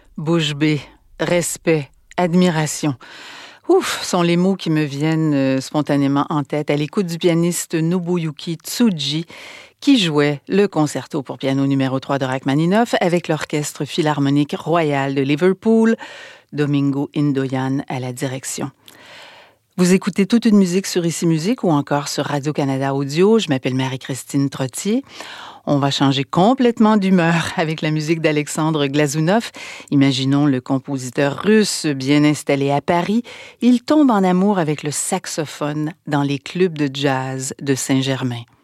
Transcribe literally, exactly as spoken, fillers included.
Bouche bée, respect, admiration. Ouf, sont les mots qui me viennent euh, spontanément en tête à l'écoute du pianiste Nobuyuki Tsuji qui jouait le concerto pour piano numéro trois de Rachmaninoff avec l'Orchestre Philharmonique Royal de Liverpool, Domingo Indoyan à la direction. Vous écoutez toute une musique sur Ici Musique ou encore sur Radio-Canada Audio. Je m'appelle Marie-Christine Trottier. On va changer complètement d'humeur avec la musique d'Alexandre Glazunov. Imaginons le compositeur russe bien installé à Paris. Il tombe en amour avec le saxophone dans les clubs de jazz de Saint-Germain.